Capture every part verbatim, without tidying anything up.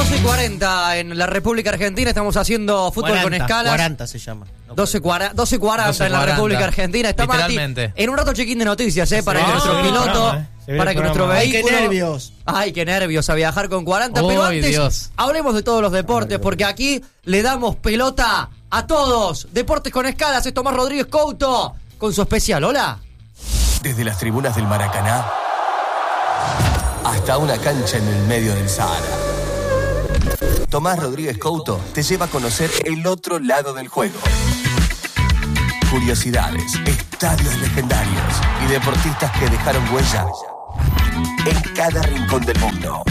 doce cuarenta en la República Argentina, estamos haciendo fútbol cuarenta, con escalas. cuarenta se llama. No doce cuarenta en la República Argentina. Está Mati. En un rato check-in de noticias, ¿eh? Para sí, que nuestro sí, piloto, programa, eh. para que nuestro Ay, vehículo. qué nervios. Ay, qué nervios a viajar con cuarenta. Oh, pero antes, Dios. hablemos de todos los deportes, porque aquí le damos pelota a todos. Deportes con escalas, es Tomás Rodríguez Couto con su especial. Hola. Desde las tribunas del Maracaná hasta una cancha en el medio del Sahara. Tomás Rodríguez Couto te lleva a conocer el otro lado del juego. Curiosidades, estadios legendarios y deportistas que dejaron huella en cada rincón del mundo.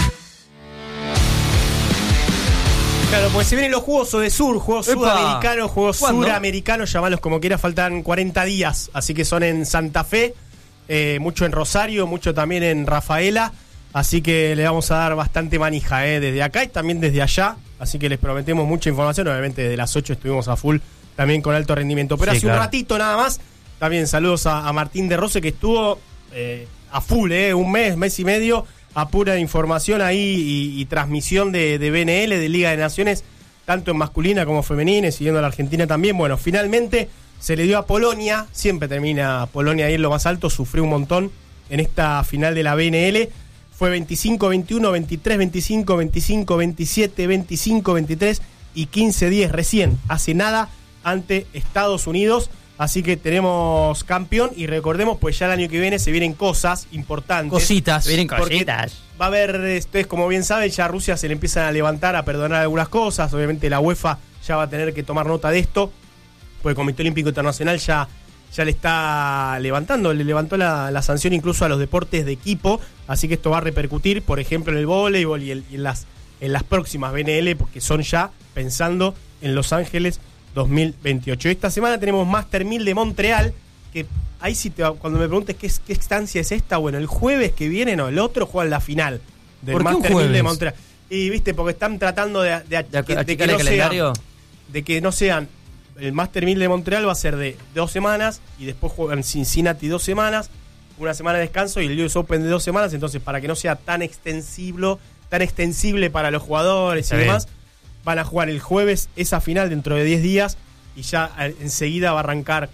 Claro, pues se vienen los Juegos Odesur, Juegos Epa. Sudamericanos, Juegos ¿Cuándo? Suramericanos, llamalos como quiera, faltan cuarenta días, así que son en Santa Fe, eh, mucho en Rosario, mucho también en Rafaela, así que le vamos a dar bastante manija eh, desde acá y también desde allá, así que les prometemos mucha información, obviamente desde las ocho estuvimos a full también con alto rendimiento, pero Sí, hace claro. un ratito nada más, también saludos a, a Martín de Rose que estuvo eh, a full, eh, un mes, mes y medio, a pura información ahí y, y transmisión de, de B N L, de Liga de Naciones, tanto en masculina como femenina, siguiendo a la Argentina también. Bueno, finalmente se le dio a Polonia, siempre termina Polonia ahí en lo más alto, sufrió un montón en esta final de la B N L. Fue veinticinco veintiuno, veintitrés veinticinco, veinticinco veintisiete, veinticinco veintitrés y quince diez recién, hace nada, ante Estados Unidos. Así que tenemos campeón y recordemos, pues ya el año que viene se vienen cosas importantes. Cositas. Vienen Porque cositas. va a haber, ustedes como bien saben, ya a Rusia se le empiezan a levantar, a perdonar algunas cosas. Obviamente la UEFA ya va a tener que tomar nota de esto, porque el Comité Olímpico Internacional ya, ya le está levantando, le levantó la, la sanción incluso a los deportes de equipo. Así que esto va a repercutir, por ejemplo, en el voleibol y, el, y en, las, en las próximas B N L, porque son ya pensando en Los Ángeles dos mil veintiocho. Esta semana tenemos Master mil de Montreal, que ahí sí te, cuando me preguntes qué, qué instancia es esta, bueno, el jueves que viene, no, el otro juegan la final del ¿Por qué un Master mil de jueves? Montreal. Y viste, porque están tratando de, de, ¿De de que achicar no el calendario? sean, de que no sean, el Master mil de Montreal va a ser de dos semanas y después juegan Cincinnati dos semanas, una semana de descanso y el U S Open de dos semanas, entonces para que no sea tan extensible, tan extensible para los jugadores Está y bien. demás, van a jugar el jueves esa final dentro de diez días y ya eh, enseguida va a arrancar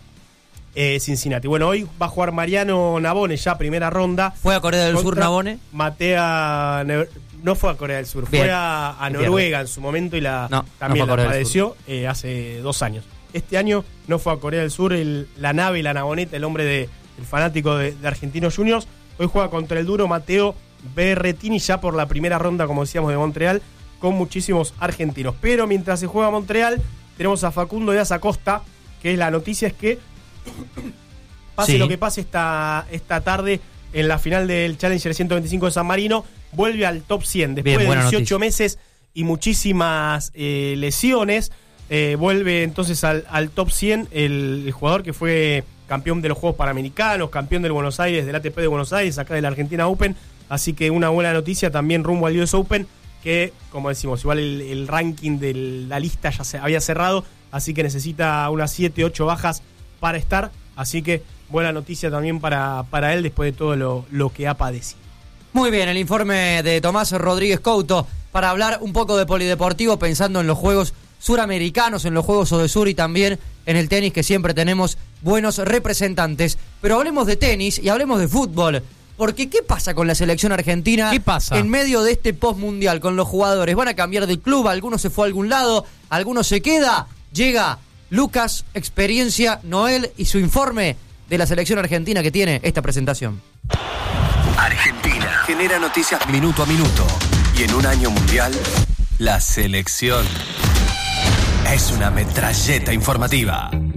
eh, Cincinnati. Bueno, hoy va a jugar Mariano Navone, ya primera ronda. ¿Fue a Corea del Sur contra Navone? Matea Ne- no fue a Corea del Sur, Bien. fue a, a Noruega en su momento y la No, no también fue a la Corea del padeció eh, hace dos años. Este año no fue a Corea del Sur, el, la nave y la Navoneta, el hombre de el fanático de, de Argentinos Juniors. Hoy juega contra el duro Mateo Berretini ya por la primera ronda, como decíamos, de Montreal, con muchísimos argentinos. Pero mientras se juega Montreal, tenemos a Facundo Díaz Acosta, que es la noticia es que pase Sí. lo que pase esta, esta tarde en la final del Challenger ciento veinticinco de San Marino, vuelve al top cien después Bien, de buena dieciocho noticia. meses y muchísimas eh, lesiones. Eh, vuelve entonces al, al top cien el, el jugador que fue campeón de los Juegos Panamericanos, campeón del Buenos Aires, del A T P de Buenos Aires, acá de la Argentina Open. Así que una buena noticia también rumbo al U S Open, que como decimos, igual el, el ranking de la lista ya se había cerrado, así que necesita unas siete, ocho bajas para estar. Así que buena noticia también para, para él después de todo lo, lo que ha padecido. Muy bien, el informe de Tomás Rodríguez Couto para hablar un poco de polideportivo pensando en los Juegos Suramericanos, en los Juegos Odesur y también en el tenis, que siempre tenemos buenos representantes. Pero hablemos de tenis y hablemos de fútbol, porque ¿qué pasa con la selección argentina? ¿Qué pasa? En medio de este postmundial con los jugadores? ¿Van a cambiar de club? ¿Alguno se fue a algún lado? ¿Alguno se queda? Llega Lucas, Experiencia, Noel y su informe de la selección argentina que tiene esta presentación. Argentina genera noticias minuto a minuto. Y en un año mundial, la selección es una metralleta informativa.